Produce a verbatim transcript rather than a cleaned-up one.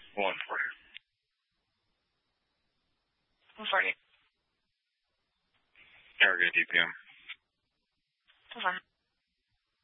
one forty. one forty. Aggregate D P M. Hold on.